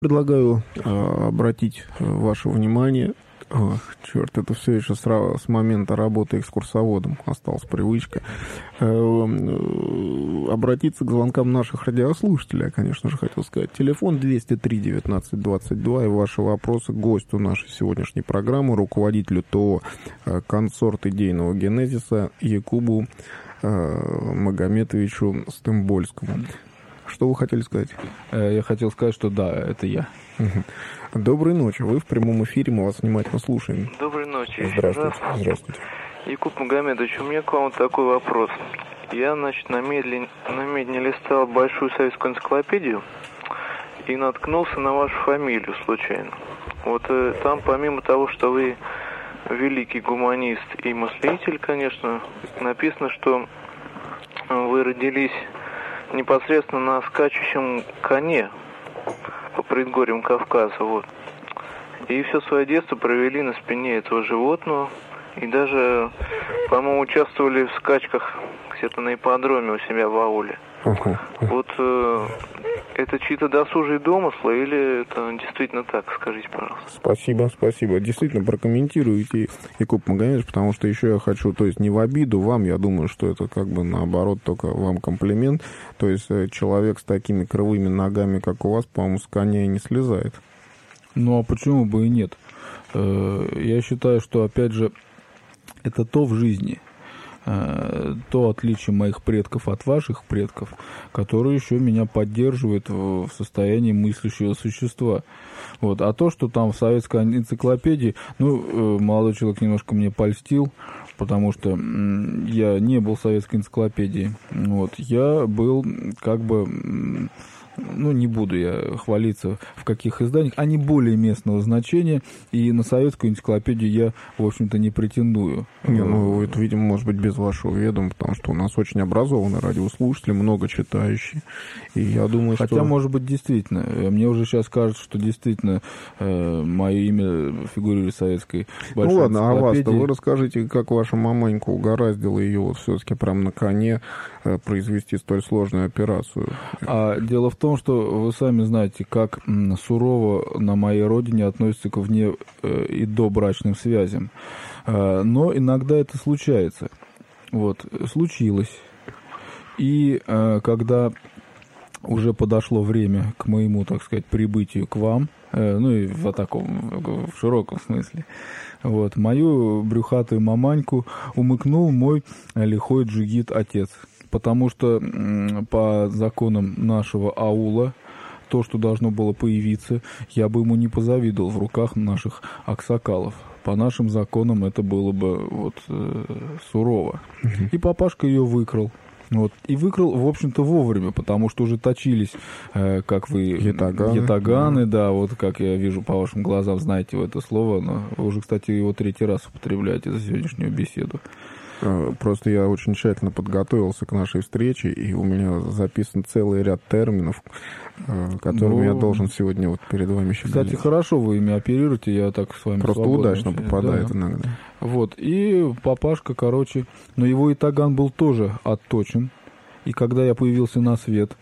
Предлагаю обратить ваше внимание, черт, это все еще с момента работы экскурсоводом осталась привычка, обратиться к звонкам наших радиослушателей, я, конечно же, хотел сказать. Телефон 203-19-22, и ваши вопросы к гостю нашей сегодняшней программы, руководителю ТО «Консорт идейного генезиса» Якубу Магометовичу Стымбольскому. Что вы хотели сказать? Я хотел сказать, что да, это я. Доброй ночи. Вы в прямом эфире, мы вас внимательно слушаем. Доброй ночи. Здравствуйте. Здравствуйте. Якуб Магомедович, у меня к вам такой вопрос. Я, на медне листал большую советскую энциклопедию и наткнулся на вашу фамилию случайно. Вот там, помимо того, что вы великий гуманист и мыслитель, конечно, написано, что вы родились непосредственно на скачущем коне по предгорьям Кавказа, вот. И все свое детство провели на спине этого животного. И даже, по-моему, участвовали в скачках где-то на ипподроме у себя в ауле. Вот это чьи-то досужие домыслы или это действительно так? Скажите, пожалуйста. Спасибо. Действительно, прокомментируйте, Якуб Магомедович, потому что еще я хочу, то есть не в обиду вам, я думаю, что это как бы наоборот только вам комплимент. То есть человек с такими кривыми ногами, как у вас, по-моему, с коня и не слезает. Ну, а почему бы и нет? Я считаю, что, опять же, это то в жизни, то отличие моих предков от ваших предков, которое еще меня поддерживает в состоянии мыслящего существа. Вот. А то, что там в советской энциклопедии, молодой человек немножко мне польстил, потому что я не был в советской энциклопедии. Вот. Я был как бы... не буду я хвалиться, в каких изданиях. Они более местного значения, и на советскую энциклопедию я, в общем-то, не претендую. Это, видимо, может быть, без вашего ведома, потому что у нас очень образованные радиослушатели, много читающие. И я думаю, Хотя, может быть, действительно. Мне уже сейчас кажется, что действительно мое имя фигурирует в советской большой энциклопедии. А вас-то вы расскажите, как ваша маманька угораздила ее вот все-таки прям на коне произвести столь сложную операцию? Дело в том, что вы сами знаете, как сурово на моей родине относятся к вне и добрачным связям. Но иногда это случается. Вот, случилось. И когда уже подошло время к моему, так сказать, прибытию к вам, и в широком смысле, вот, мою брюхатую маманьку умыкнул мой лихой джигит-отец. Потому что по законам нашего аула, то, что должно было появиться, я бы ему не позавидовал в руках наших аксакалов. По нашим законам это было бы сурово. И папашка ее выкрал. Вот. И выкрал, в общем-то, вовремя, потому что уже точились, как вы, ятаганы, да, вот как я вижу по вашим глазам, знаете вы это слово, но вы уже, кстати, его 3-й раз употребляете за сегодняшнюю беседу. Просто я очень тщательно подготовился к нашей встрече, и у меня записан целый ряд терминов, которыми я должен сегодня перед вами щеголять. Кстати, хорошо вы ими оперируете, я так с вами просто удачно попадает иногда. Вот, и папашка, но его ятаган был тоже отточен, и когда я появился на свет,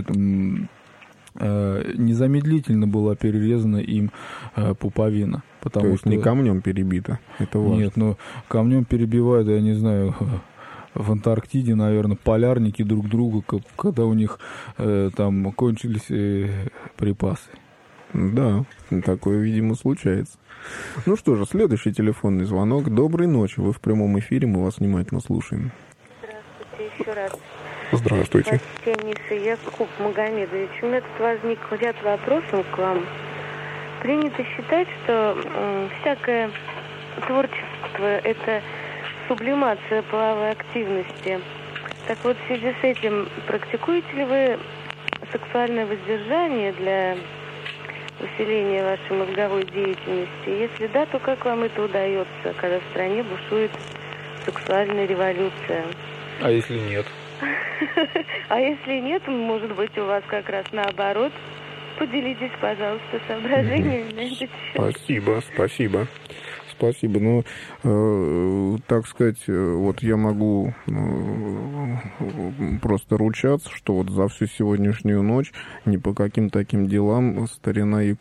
незамедлительно была перерезана им пуповина. То есть не камнем перебито, это важно. Нет, камнем перебивают, я не знаю, в Антарктиде, наверное, полярники друг друга, когда у них там кончились припасы. Да, такое, видимо, случается. Ну что же, следующий телефонный звонок. Доброй ночи, вы в прямом эфире, мы вас внимательно слушаем. Здравствуйте еще раз. Здравствуйте. Почтеннейший Якуб Магомедович, у меня тут возник ряд вопросов к вам. Принято считать, что всякое творчество – это сублимация половой активности. Так вот, в связи с этим, практикуете ли вы сексуальное воздержание для усиления вашей мозговой деятельности? Если да, то как вам это удается, когда в стране бушует сексуальная революция? А если нет? А если нет, может быть, у вас как раз наоборот. Поделитесь, пожалуйста, соображениями на этот счет. Спасибо. спасибо. Но, так сказать, вот я могу просто ручаться, что вот за всю сегодняшнюю ночь ни по каким таким делам старина